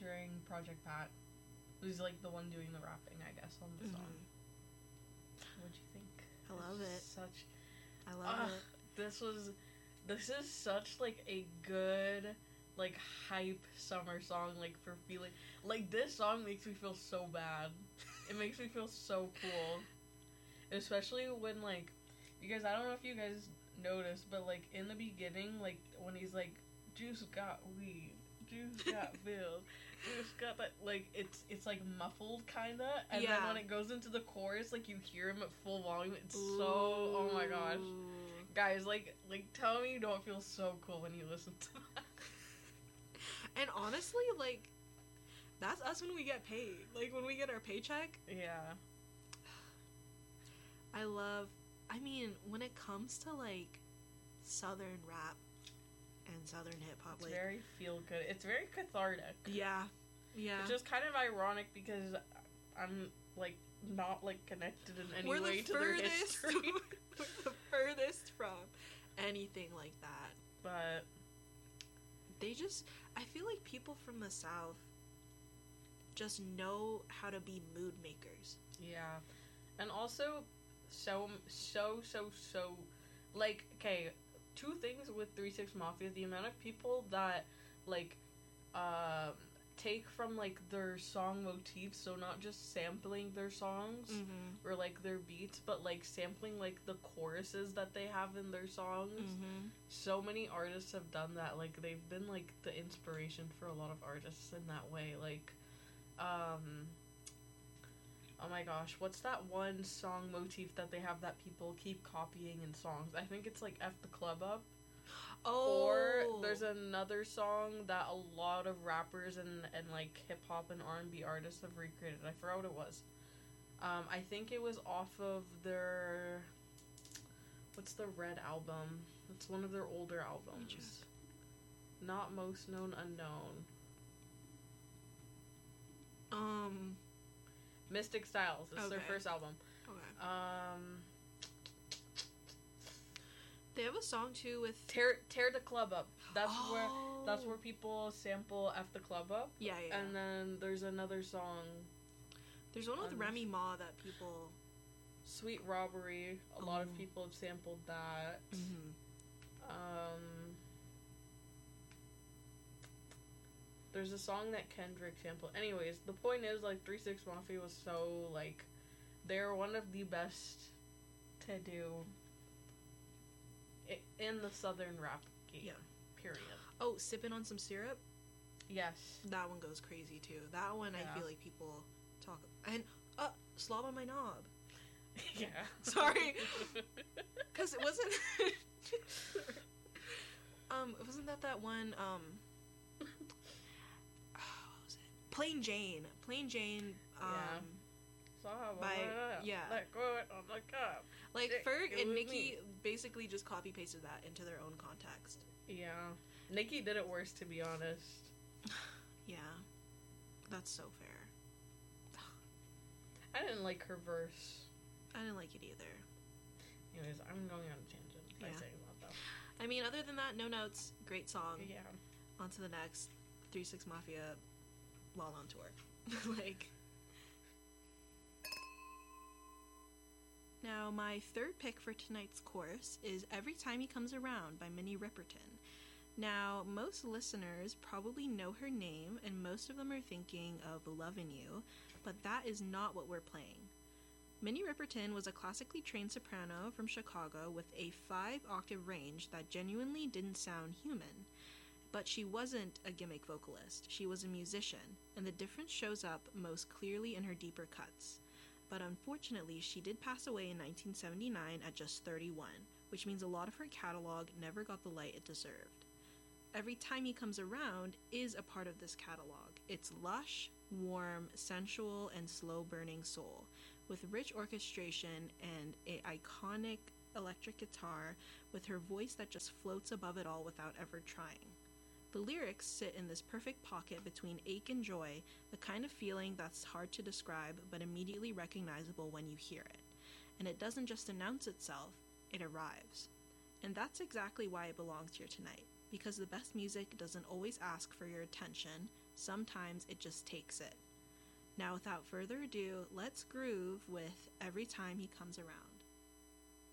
featuring Project Pat, who's like the one doing the rapping, I guess, on the song. What'd you think? I love it. I love it. This is such like a good, like, hype summer song, like, for feeling like this song makes me feel so bad. It makes me feel so cool, especially when, like, you guys, I don't know if you guys noticed, but like in the beginning, like when he's like, juice got weed, juice got bills, juice got that, like it's like muffled kinda, and then when it goes into the chorus, like you hear him at full volume. It's so, oh my gosh, guys, like tell me you don't feel so cool when you listen to that. And honestly, like, that's us when we get paid, like when we get our paycheck. Yeah. I mean, when it comes to like southern rap and southern hip hop, it's like, very feel good. It's very cathartic. Yeah. It's just kind of ironic because I'm like not like connected in any way to their history. We're the furthest from anything like that. But I feel like people from the South just know how to be mood makers. Yeah. And also so like, okay, two things with 3 6 Mafia: the amount of people that like take from like their song motifs, so not just sampling their songs or like their beats, but like sampling like the choruses that they have in their songs. So many artists have done that. Like, they've been like the inspiration for a lot of artists in that way. Like, oh my gosh, what's that one song motif that they have that people keep copying in songs? I think it's like F the Club Up. Oh. Or there's another song that a lot of rappers and like hip hop and R&B artists have recreated. I forgot what it was. I think it was off of their, what's the Red album? It's one of their older albums. Not Most Known Unknown. Mystic Styles. It's their first album. Okay. They have a song too with Tear the Club Up. That's where people sample F the Club Up. Yeah. And then there's another song. There's one with Remy Ma that people. Sweet Robbery. A lot of people have sampled that. There's a song that Kendrick sampled. Anyways, the point is, like, 3 6 Mafia was so, like, they're one of the best to do in the southern rap game. Yeah. Period. Oh, Sippin' on Some Syrup? Yes. That one goes crazy, too. That one, I feel like people talk. And, Slob on My Knob. Yeah. Sorry. Because it wasn't... wasn't that one, what was it? Plain Jane. Let go on the cup. Like, Ferg and Nicki basically just copy-pasted that into their own context. Yeah. Nicki did it worse, to be honest. Yeah. That's so fair. I didn't like her verse. I didn't like it either. Anyways, I'm going on a tangent by saying that, though. I mean, other than that, No Notes, great song. Yeah. On to the next. 3 6 Mafia while on tour. Like... Now, my third pick for tonight's course is Every Time He Comes Around by Minnie Riperton. Now, most listeners probably know her name, and most of them are thinking of Lovin' You, but that is not what we're playing. Minnie Riperton was a classically trained soprano from Chicago with a 5-octave range that genuinely didn't sound human. But she wasn't a gimmick vocalist, she was a musician, and the difference shows up most clearly in her deeper cuts. But unfortunately, she did pass away in 1979 at just 31, which means a lot of her catalog never got the light it deserved. Every Time He Comes Around is a part of this catalog. It's lush, warm, sensual, and slow-burning soul, with rich orchestration and an iconic electric guitar with her voice that just floats above it all without ever trying. The lyrics sit in this perfect pocket between ache and joy, the kind of feeling that's hard to describe but immediately recognizable when you hear it. And it doesn't just announce itself, it arrives. And that's exactly why it belongs here tonight, because the best music doesn't always ask for your attention, sometimes it just takes it. Now, without further ado, let's groove with Every Time He Comes Around.